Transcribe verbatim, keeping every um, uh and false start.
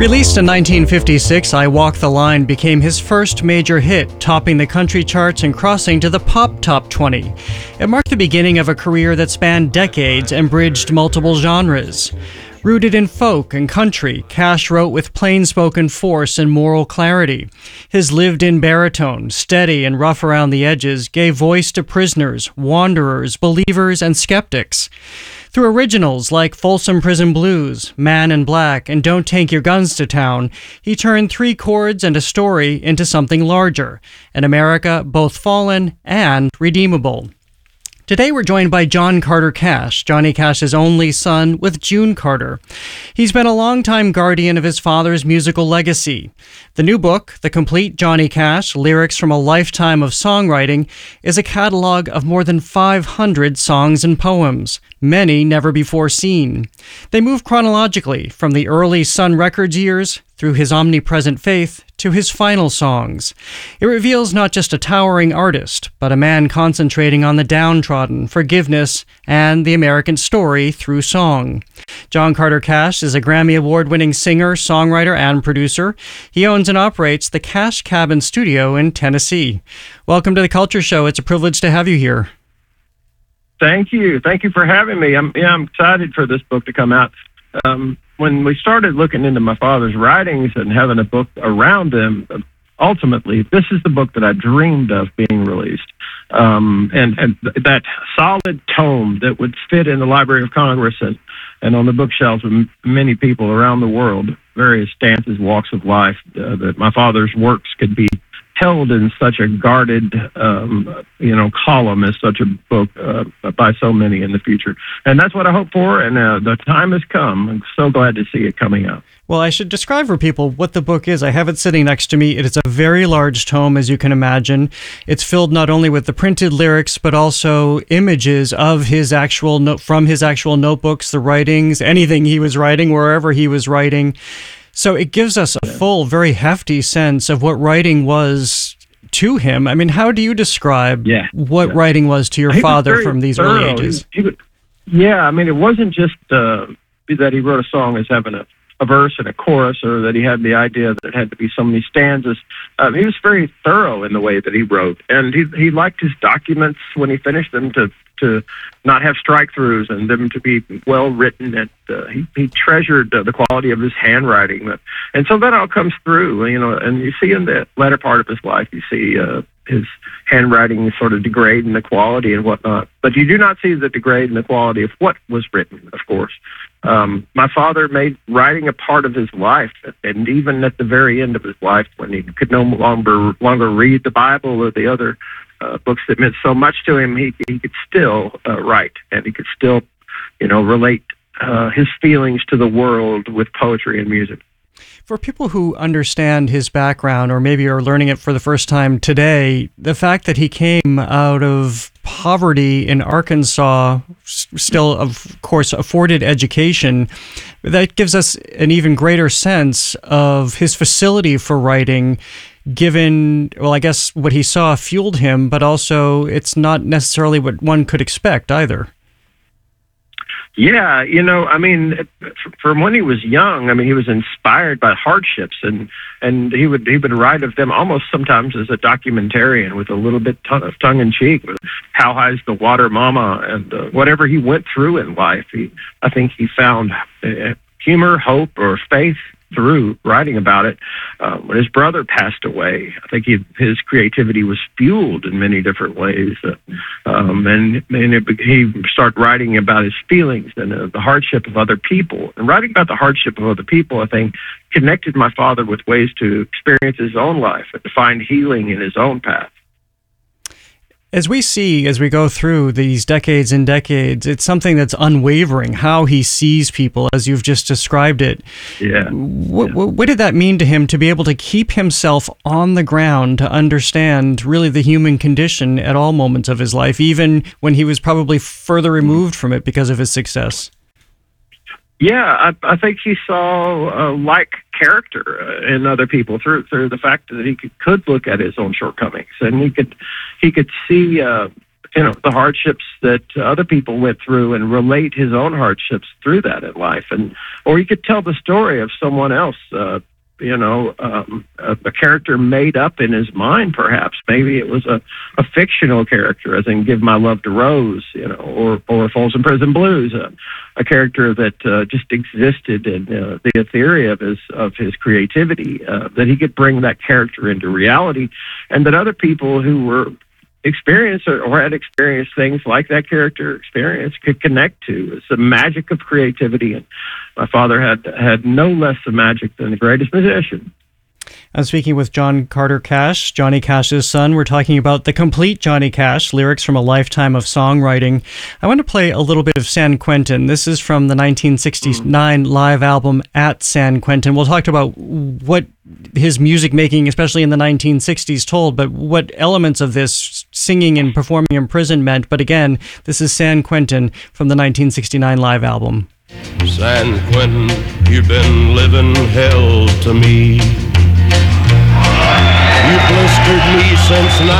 Released in nineteen fifty-six, I Walk the Line became his first major hit, topping the country charts and crossing to the pop top twenty. It marked the beginning of a career that spanned decades and bridged multiple genres. Rooted in folk and country, Cash wrote with plain-spoken force and moral clarity. His lived-in baritone, steady and rough around the edges, gave voice to prisoners, wanderers, believers, and skeptics. Through originals like Folsom Prison Blues, Man in Black, and Don't Take Your Guns to Town, he turned three chords and a story into something larger, an America both fallen and redeemable. Today we're joined by John Carter Cash, Johnny Cash's only son with June Carter. He's been a longtime guardian of his father's musical legacy. The new book, The Complete Johnny Cash, Lyrics from a Lifetime of Songwriting, is a catalog of more than five hundred songs and poems, many never before seen. They move chronologically from the early Sun Records years through his omnipresent faith to his final songs. It reveals not just a towering artist, but a man concentrating on the downtrodden, forgiveness, and the American story through song. John Carter Cash is a Grammy Award-winning singer, songwriter, and producer. He owns and operates the Cash Cabin Studio in Tennessee. Welcome to The Culture Show. It's a privilege to have you here. Thank you. Thank you for having me. I'm, yeah, I'm excited for this book to come out. Um, when we started looking into my father's writings and having a book around them, ultimately, this is the book that I dreamed of being released. Um, and, and that solid tome that would fit in the Library of Congress and, and on the bookshelves of many people around the world, various stances, walks of life, uh, that my father's works could be held in such a guarded, um, you know, column as such a book uh, by so many in the future. And that's what I hope for, and uh, the time has come. I'm so glad to see it coming out. Well, I should describe for people what the book is. I have it sitting next to me. It is a very large tome, as you can imagine. It's filled not only with the printed lyrics, but also images of his actual no- from his actual notebooks, the writings, anything he was writing, wherever he was writing. So it gives us a full, very hefty sense of what writing was to him. I mean, how do you describe yeah, what yeah. writing was to your he father from these thorough. early ages? He, he would, yeah, I mean, it wasn't just uh, that he wrote a song as having a, a verse and a chorus, or that he had the idea that it had to be so many stanzas. Um, he was very thorough in the way that he wrote, and he he liked his documents when he finished them to to not have strike-throughs and them to be well written. And uh, he, he treasured uh, the quality of his handwriting. And so that all comes through, you know, and you see in the latter part of his life, you see uh, his handwriting sort of degrade in the quality and whatnot. But you do not see the degrade in the quality of what was written, of course. Um, my father made writing a part of his life, and even at the very end of his life, when he could no longer longer read the Bible or the other uh, books that meant so much to him, he he could still uh, write, and he could still, you know, relate uh, his feelings to the world with poetry and music. For people who understand his background, or maybe are learning it for the first time today, the fact that he came out of poverty in Arkansas, still, of course, afforded education, that gives us an even greater sense of his facility for writing, given, well, I guess what he saw fueled him, but also it's not necessarily what one could expect either. Yeah, you know, I mean, from when he was young, I mean, he was inspired by hardships, and, and he would he would write of them almost sometimes as a documentarian with a little bit of tongue in cheek. How high's the water, mama, and uh, whatever he went through in life, he I think he found uh, humor, hope, or faith through writing about it. Uh, when his brother passed away, I think he, his creativity was fueled in many different ways. Uh, um, and and it, he started writing about his feelings and uh, the hardship of other people. And writing about the hardship of other people, I think, connected my father with ways to experience his own life and to find healing in his own path. As we see, as we go through these decades and decades, it's something that's unwavering, how he sees people, as you've just described it. Yeah. What, yeah. what, what did that mean to him to be able to keep himself on the ground, to understand really the human condition at all moments of his life, even when he was probably further removed from it because of his success? Yeah, I, I think he saw a like character uh, in other people through through the fact that he could, could look at his own shortcomings, and he could he could see uh, you know, the hardships that other people went through and relate his own hardships through that in life. And, or he could tell the story of someone else, uh, you know, um, a, a character made up in his mind, perhaps. Maybe it was a, a fictional character, as in Give My Love to Rose, you know, or, or Folsom Prison Blues, a, a character that uh, just existed in uh, the etheria of his, of his creativity, uh, that he could bring that character into reality, and that other people who were experienced or, or had experienced things like that character experience could connect to. It's the magic of creativity, and my father had had no less of magic than the greatest musician. I'm speaking with John Carter Cash, Johnny Cash's son. We're talking about the complete Johnny Cash, lyrics from a lifetime of songwriting. I want to play a little bit of San Quentin. This is from the nineteen sixty-nine mm. live album At San Quentin. We'll talk about what his music making, especially in the nineteen sixties, told, but what elements of this singing and performing in prison meant. But again, this is San Quentin from the nineteen sixty-nine live album. San Quentin, you've been living hell to me. You blistered me since